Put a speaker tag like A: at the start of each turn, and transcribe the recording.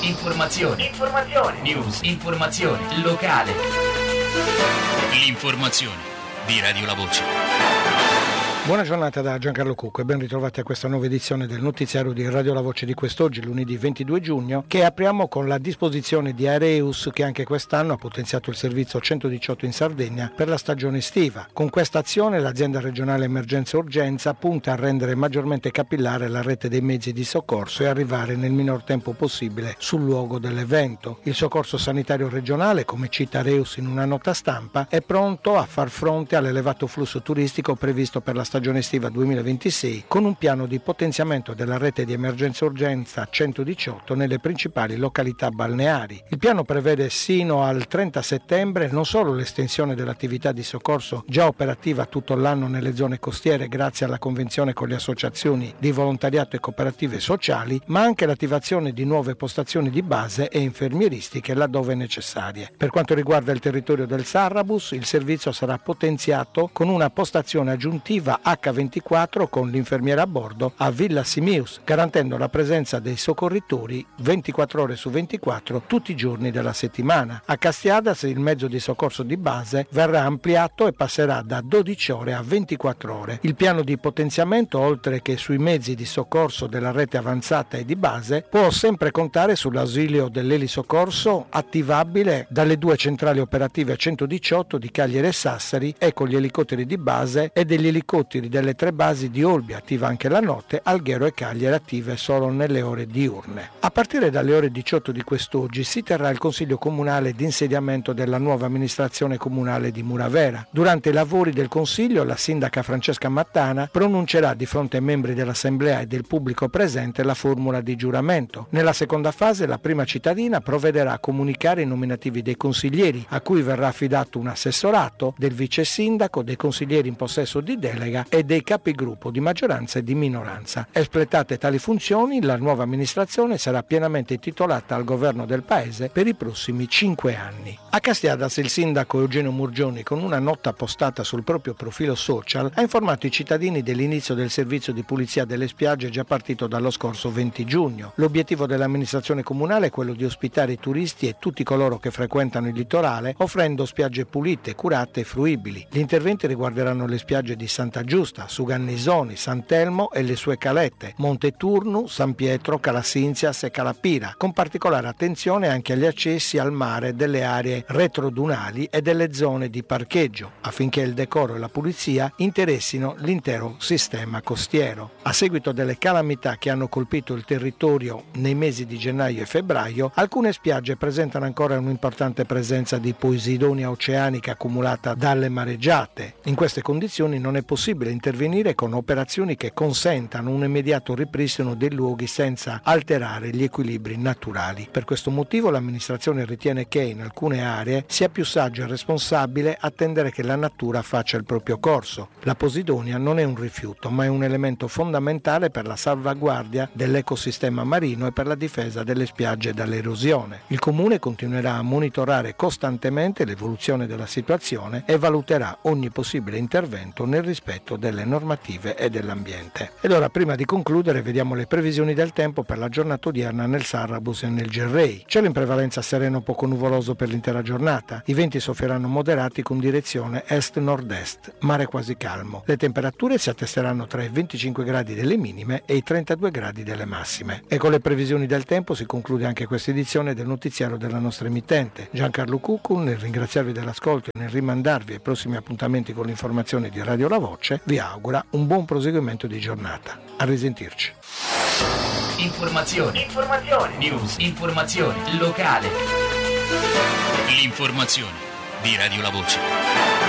A: Informazione. News. Informazione. Locale. L'informazione di Radio La Voce.
B: Buona giornata da Giancarlo Cucco e ben ritrovati a questa nuova edizione del notiziario di Radio La Voce di quest'oggi, lunedì 22 giugno, che apriamo con la disposizione di Aereus, che anche quest'anno ha potenziato il servizio 118 in Sardegna per la stagione estiva. Con questa azione l'azienda regionale Emergenza e Urgenza punta a rendere maggiormente capillare la rete dei mezzi di soccorso e arrivare nel minor tempo possibile sul luogo dell'evento. Il soccorso sanitario regionale, come cita Aereus in una nota stampa, è pronto a far fronte all'elevato flusso turistico previsto per la stagione estiva 2026 con un piano di potenziamento della rete di emergenza urgenza 118 nelle principali località balneari. Il piano prevede sino al 30 settembre non solo l'estensione dell'attività di soccorso già operativa tutto l'anno nelle zone costiere grazie alla convenzione con le associazioni di volontariato e cooperative sociali, ma anche l'attivazione di nuove postazioni di base e infermieristiche laddove necessarie. Per quanto riguarda il territorio del Sarrabus, il servizio sarà potenziato con una postazione aggiuntiva H24 con l'infermiera a bordo a Villa Simius, garantendo la presenza dei soccorritori 24 ore su 24 tutti i giorni della settimana. A Castiadas il mezzo di soccorso di base verrà ampliato e passerà da 12 ore a 24 ore. Il piano di potenziamento, oltre che sui mezzi di soccorso della rete avanzata e di base, può sempre contare sull'ausilio dell'elisoccorso attivabile dalle due centrali operative 118 di Cagliari e Sassari e con gli elicotteri di base e degli elicotteri delle tre basi di Olbia, attiva anche la notte, Alghero e Cagliari attive solo nelle ore diurne. A partire dalle ore 18 di quest'oggi si terrà il Consiglio Comunale di insediamento della nuova amministrazione comunale di Muravera. Durante i lavori del Consiglio la sindaca Francesca Mattana pronuncerà di fronte ai membri dell'Assemblea e del pubblico presente la formula di giuramento. Nella seconda fase la prima cittadina provvederà a comunicare i nominativi dei consiglieri, a cui verrà affidato un assessorato, del vice sindaco, dei consiglieri in possesso di delega e dei capigruppo di maggioranza e di minoranza. Espletate tali funzioni, la nuova amministrazione sarà pienamente intitolata al governo del paese per i prossimi 5 anni. A Castiadas il sindaco Eugenio Murgioni, con una nota postata sul proprio profilo social, ha informato i cittadini dell'inizio del servizio di pulizia delle spiagge già partito dallo scorso 20 giugno. L'obiettivo dell'amministrazione comunale è quello di ospitare i turisti e tutti coloro che frequentano il litorale, offrendo spiagge pulite, curate e fruibili. Gli interventi riguarderanno le spiagge di Santa Giusta, Sugannisoni, Sant'Elmo e le sue calette, Monteturnu, San Pietro, Calassinzias e Calapira, con particolare attenzione anche agli accessi al mare delle aree retrodunali e delle zone di parcheggio, affinché il decoro e la pulizia interessino l'intero sistema costiero. A seguito delle calamità che hanno colpito il territorio nei mesi di gennaio e febbraio, alcune spiagge presentano ancora un'importante presenza di posidonia oceanica accumulata dalle mareggiate. In queste condizioni non è possibile intervenire con operazioni che consentano un immediato ripristino dei luoghi senza alterare gli equilibri naturali. Per questo motivo l'amministrazione ritiene che in alcune aree sia più saggio e responsabile attendere che la natura faccia il proprio corso. La posidonia non è un rifiuto, ma è un elemento fondamentale per la salvaguardia dell'ecosistema marino e per la difesa delle spiagge dall'erosione. Il Comune continuerà a monitorare costantemente l'evoluzione della situazione e valuterà ogni possibile intervento nel rispetto delle normative e dell'ambiente. Ed ora, prima di concludere, vediamo le previsioni del tempo per la giornata odierna nel Sarrabus e nel Gerrei. Cielo in prevalenza sereno, poco nuvoloso per l'intera giornata. I venti soffieranno moderati con direzione est-nord-est, mare quasi calmo. Le temperature si attesteranno tra i 25 gradi delle minime e i 32 gradi delle massime. E con le previsioni del tempo si conclude anche questa edizione del notiziario della nostra emittente. Giancarlo Cuccu, nel ringraziarvi dell'ascolto e nel rimandarvi ai prossimi appuntamenti con l'informazione di Radio La Voce, vi augura un buon proseguimento di giornata. A risentirci.
A: Informazione. News. Informazione locale. L'informazione di Radio La Voce.